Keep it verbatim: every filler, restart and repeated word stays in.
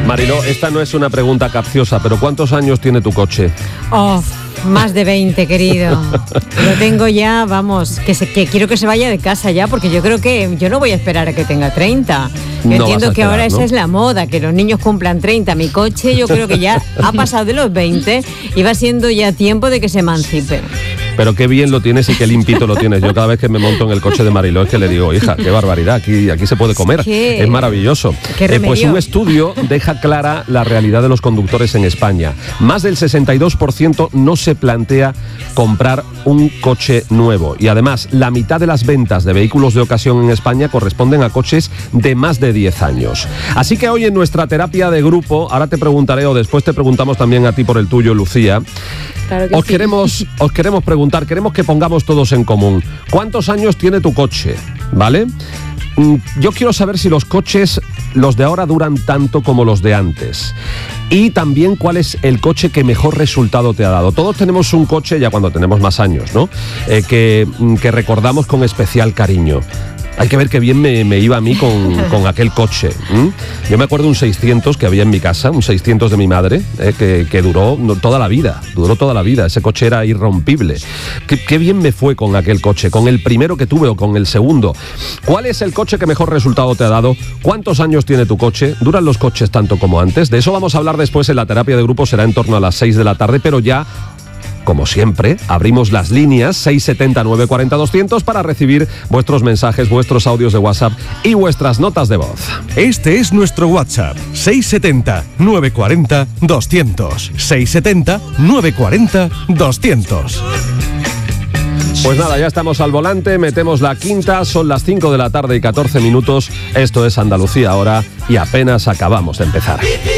Mariló, esta no es una pregunta capciosa, pero ¿cuántos años tiene tu coche? Oh, más de veinte, querido. Lo tengo ya, vamos, que, se, que quiero que se vaya de casa ya, porque yo creo que yo no voy a esperar a que tenga treinta. Yo No entiendo vas a que esperar, ahora ¿no? esa es la moda, que los niños cumplan treinta. Mi coche yo creo que ya ha pasado de los veinte y va siendo ya tiempo de que se emancipe. Pero qué bien lo tienes y qué limpito lo tienes. Yo cada vez que me monto en el coche de Mariló es que le digo, hija, qué barbaridad, aquí, aquí se puede comer. ¿Qué? Es maravilloso. ¿Qué Eh, pues remedio? un estudio deja clara la realidad de los conductores en España. Más del sesenta y dos por ciento no se plantea comprar un coche nuevo. Y además, la mitad de las ventas de vehículos de ocasión en España corresponden a coches de más de diez años. Así que hoy en nuestra terapia de grupo, ahora te preguntaré o después te preguntamos también a ti por el tuyo, Lucía. Claro que Os sí. queremos, os queremos preguntar, queremos que pongamos todos en común. ¿Cuántos años tiene tu coche? ¿Vale? Mm, Yo quiero saber si los coches, los de ahora, duran tanto como los de antes. Y también cuál es el coche que mejor resultado te ha dado. Todos tenemos un coche, ya cuando tenemos más años, ¿no? Eh, que, que recordamos con especial cariño. Hay que ver qué bien me, me iba a mí con, con aquel coche. ¿m? Yo me acuerdo de un seiscientos que había en mi casa, un seiscientos de mi madre, eh, que, que duró no, toda la vida, duró toda la vida. Ese coche era irrompible. Qué, qué bien me fue con aquel coche, con el primero que tuve o con el segundo. ¿Cuál es el coche que mejor resultado te ha dado? ¿Cuántos años tiene tu coche? ¿Duran los coches tanto como antes? De eso vamos a hablar después en la terapia de grupo, será en torno a las seis de la tarde, pero ya... Como siempre, abrimos las líneas seis siete cero, nueve cuatro cero, doscientos para recibir vuestros mensajes, vuestros audios de WhatsApp y vuestras notas de voz. Este es nuestro WhatsApp, seis siete cero, nueve cuatro cero, doscientos. seis siete cero, nueve cuatro cero, doscientos. Pues nada, ya estamos al volante, metemos la quinta, son las cinco de la tarde y catorce minutos. Esto es Andalucía ahora y apenas acabamos de empezar.